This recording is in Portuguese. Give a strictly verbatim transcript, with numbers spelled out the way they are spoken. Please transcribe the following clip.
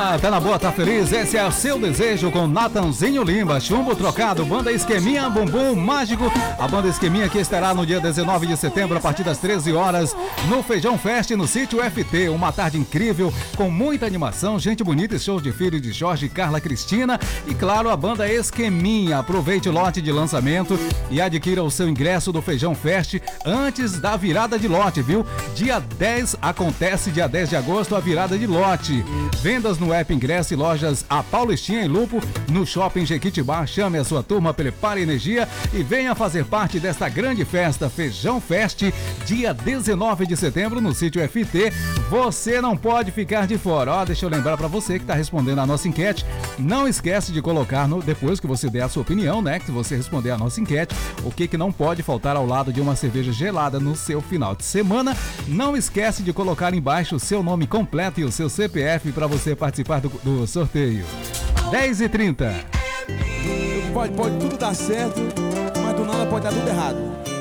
Ah, tá na boa, tá feliz? Esse é o seu desejo com Natanzinho Lima, chumbo trocado, banda Esqueminha Bumbum Mágico. A banda Esqueminha que estará no dia dezenove de setembro, a partir das treze horas, no Feijão Fest, no Sítio F T. Uma tarde incrível, com muita animação, gente bonita e shows de filho de Jorge e Carla Cristina. E claro, a banda Esqueminha. Aproveite o lote de lançamento e adquira o seu ingresso do Feijão Fest antes da virada de lote, viu? Dia dez, acontece dia dez de agosto, a virada de lote. Vendas no app Ingresso e lojas A Paulistinha e Lupo, no Shopping Jequitibá. Chame a sua turma, prepare energia e venha fazer parte desta grande festa Feijão Fest, dia dezenove de setembro, no Sítio F T. Você não pode ficar de fora. Ó, deixa eu lembrar para você que está respondendo a nossa enquete, não esquece de colocar, no, depois que você der a sua opinião, né, que você responder a nossa enquete, o que que não pode faltar ao lado de uma cerveja gelada no seu final de semana. Não esquece de colocar embaixo o seu nome completo e o seu C P F para você participar do, do sorteio. dez e trinta. Pode, pode tudo dar certo, mas do nada pode dar tudo errado.